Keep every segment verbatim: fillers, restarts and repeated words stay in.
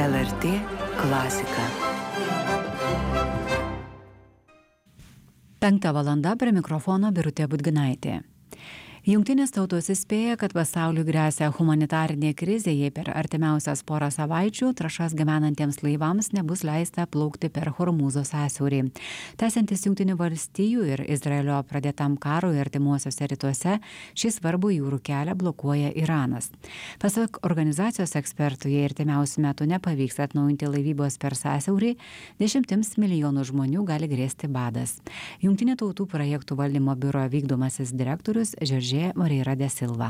L R T klasika. Penkta valanda, prie mikrofono Birutė Budginaitė. Jungtinės tautos įspėja, kad pasauliui gresia humanitarinė krizė, jei per artimiausias porą savaičių trąšas gabenantiems laivams nebus leista plaukti per Hormūzo sąsiaurį. Tęsiantis Jungtinių valstijų ir Izraelio pradėtam karui artimuosiuose rytuose, šį svarbų jūrų kelią blokuoja Iranas. Pasak organizacijos ekspertų, jei artimiausių metų nepavyks atnaujinti laivybos per sąsiaurį, dešimtims milijonų žmonių gali grėsti badas. Jungtinių tautų projektų valdymo biuro vykdomasis direktorius Žeržė Moreira de Silva.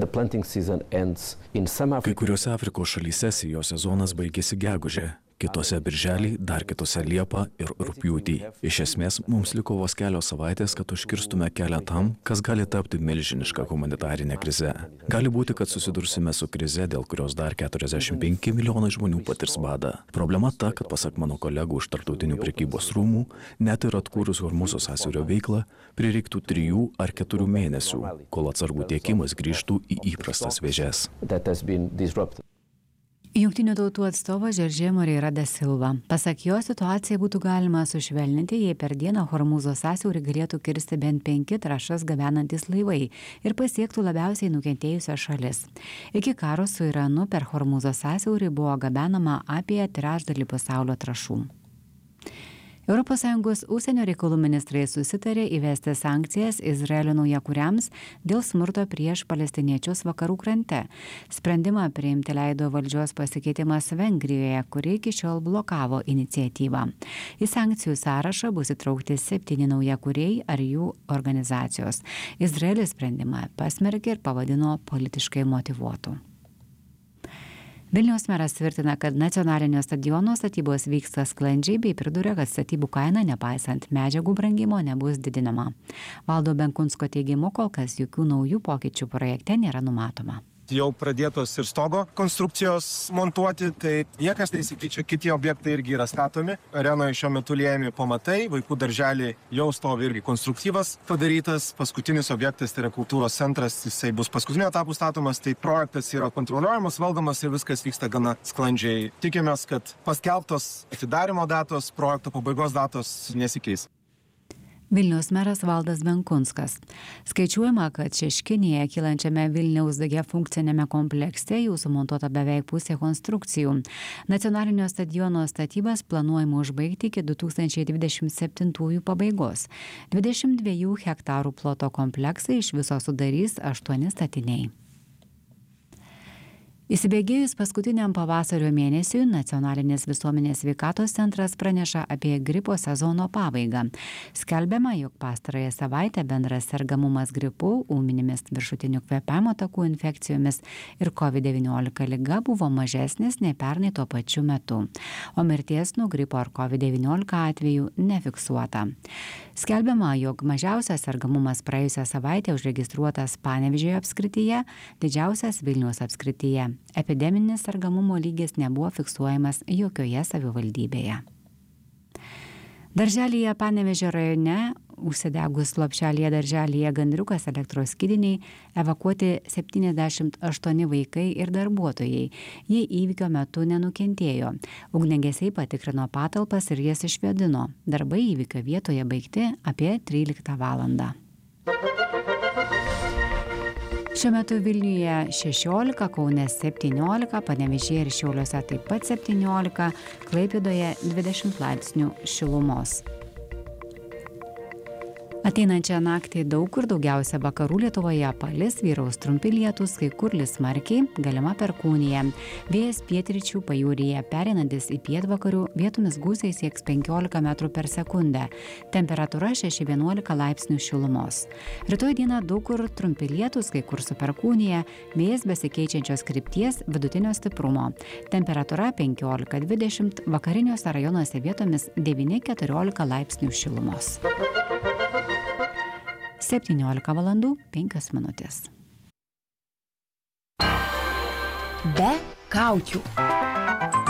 Kai kuriuose Afrikos šalyse sėjos sezonas baigėsi gegužę, kitose birželį, dar kitose liepą ir rugpjūtį. Iš esmės, mums liko vos kelios savaitės, kad užkirstume kelią tam, kas gali tapti milžiniška humanitarinė krize. Gali būti, kad susidursime su krize, dėl kurios dar keturiasdešimt penki milijonai žmonių patirs badą. Problema ta, kad pasak mano kolegų iš tarptautinių prekybos rūmų, net ir atkūrus Hormūzo sąsiaurio veiklą, prireiktų trijų ar keturių mėnesių, kol atsargų tiekimas grįžtų į įprastas vėžes. Jungtinių tautų atstovas Žeržė Moreira de Silva. Pasak jo, situaciją būtų galima sušvelninti, jei per dieną Hormūzo sąsiaurį galėtų kirsti bent penki trąšas gabenantys laivai ir pasiektų labiausiai nukentėjusias šalis. Iki karo su Iranu per Hormūzo sąsiaurį buvo gabenama apie trečdalį pasaulio trąšų. Europos Sąjungos užsienio reikalų ministrai susitarė įvesti sankcijas Izraelio naujakuriams dėl smurto prieš palestiniečius vakarų krante. Sprendimą priimti leido valdžios pasikeitimas Vengrijoje, kuri iki šiol blokavo iniciatyvą. Į sankcijų sąrašą bus įtraukti septyni naujakuriai ar jų organizacijos. Izraelis sprendimą pasmerkė ir pavadino politiškai motyvuotu. Vilniaus meras tvirtina, kad nacionalinio stadiono statybos vyksta sklandžiai bei priduria, kad statybų kaina, nepaisant medžiagų brangimo, nebus didinama. Valdo Benkunsko teigimu, kol kas jokių naujų pokyčių projekte nėra numatoma. Jau pradėtos ir stogo konstrukcijos montuoti, tai niekas nesikeičia, kiti objektai irgi yra statomi. Arenoje šiuo metu liejami pamatai, vaikų darželį jau stovi irgi konstruktyvas padarytas. Paskutinis objektas, tai yra kultūros centras, jisai bus paskutinio etapų statomas, tai projektas yra kontroliuojamas, valdomas ir viskas vyksta gana sklandžiai. Tikimės, kad paskelbtos atidarimo datos, projekto pabaigos datos nesikeis. Vilniaus meras Valdas Benkunskas. Skaičiuojama, kad Šeškinėje kylančiame Vilniaus daugiafunkcinėme komplekse jau sumontuota beveik pusė konstrukcijų. Nacionalinio stadiono statybas planuojama užbaigti iki du tūkstančiai dvidešimt septintųjų pabaigos. dvidešimt dviejų hektarų ploto kompleksai iš viso sudarys aštuoni statiniai. Įsibėgėjus paskutiniam pavasario mėnesiui, Nacionalinis visuomenės sveikatos centras praneša apie gripo sezono pabaigą. Skelbiama, jog pastarąją savaitę bendras sergamumas gripu, ūminėmis viršutinių kvėpavimo takų infekcijomis ir COVID devyniolika liga buvo mažesnis nei pernai tuo pačiu metu, o mirties nuo gripo ar COVID devyniolika atvejų nefiksuota. Skelbiama, jog mažiausias sergamumas praėjusią savaitę užregistruotas Panevėžio apskrityje, didžiausias Vilniaus apskrityje. Epideminis sergamumo lygis nebuvo fiksuojamas jokioje savivaldybėje. Darželyje Panevėžio rajone, užsidegus lopšelyje darželyje Gandriukas elektros skydiniai, evakuoti septyniasdešimt aštuoni vaikai ir darbuotojai. Jie įvykio metu nenukentėjo. Ugniagesiai patikrino patalpas ir jas išvėdino. Darbai įvykio vietoje baigti apie tryliktą valandą. Šiuo metu Vilniuje šešiolika, Kaune septyniolika, Panevėžyje ir Šiauliuose taip pat septyniolika, Klaipėdoje dvidešimt laipsnių šilumos. Ateinančią naktį daug kur, daugiausia vakarų Lietuvoje palis, vyraus trumpi lietūs, kai kur lis smarkiai, galima perkūnija. Vėjas pietryčių pajūryje pereinantis į pietvakarių, vietomis gūsiai sieks penkiolika metrų per sekundę. Temperatūra šeši vienuolika laipsnių šilumos. Rytoj dieną daug kur trumpi lietūs, kai kur su perkūnija, vėjas besikeičiančios krypties vidutinio stiprumo. Temperatūra penkiolika dvidešimt, vakariniuose rajonuose vietomis devyni keturiolika laipsnių šilumos. septyniolika valandų penkios minutės. Be kaukių.